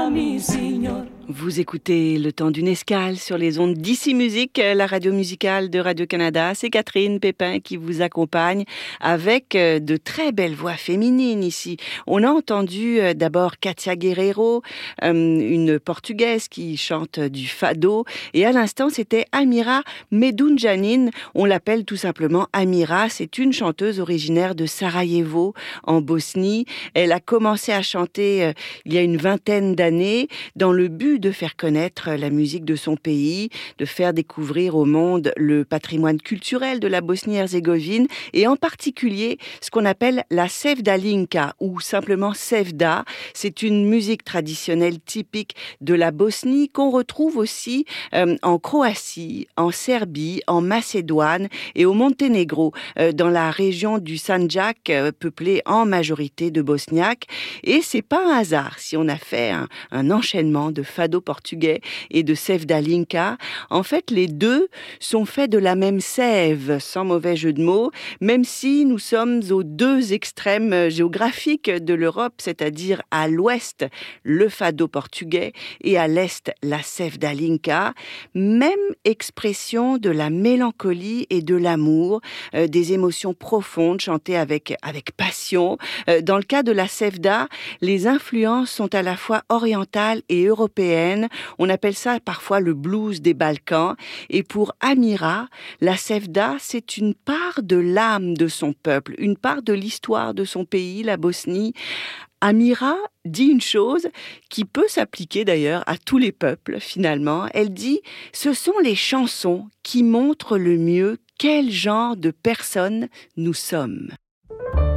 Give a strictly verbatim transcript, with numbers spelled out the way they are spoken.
a mi Señor. Vous écoutez Le Temps d'une escale sur les ondes d'Ici Musique, la radio musicale de Radio-Canada. C'est Catherine Pépin qui vous accompagne avec de très belles voix féminines ici. On a entendu d'abord Katia Guerreiro, une Portugaise qui chante du fado. Et à l'instant, c'était Amira Medunjanin. On l'appelle tout simplement Amira. C'est une chanteuse originaire de Sarajevo, en Bosnie. Elle a commencé à chanter euh, il y a une vingtaine d'années dans le but de faire connaître la musique de son pays, de faire découvrir au monde le patrimoine culturel de la Bosnie-Herzégovine et en particulier ce qu'on appelle la sevdalinka ou simplement sevda. C'est une musique traditionnelle typique de la Bosnie qu'on retrouve aussi euh, en Croatie, en Serbie, en Macédoine et au Monténégro, euh, dans la région du Sandjak, euh, peuplée en majorité de Bosniaques. Et c'est pas un hasard si on a fait un, un enchaînement de fado portugais et de sevdalinka. En fait, les deux sont faits de la même sève, sans mauvais jeu de mots, même si nous sommes aux deux extrêmes géographiques de l'Europe, c'est-à-dire à l'ouest, le fado portugais et à l'est, la sevdalinka. Même expression de la mélancolie et de l'amour, euh, des émotions profondes chantées avec, avec passion. Euh, dans le cas de la sevda, les influences sont à la fois orientales et européennes. On appelle ça parfois le blues des Balkans. Et pour Amira, la sevda, c'est une part de l'âme de son peuple, une part de l'histoire de son pays, la Bosnie. Amira dit une chose qui peut s'appliquer d'ailleurs à tous les peuples finalement. Elle dit « Ce sont les chansons qui montrent le mieux quel genre de personnes nous sommes ».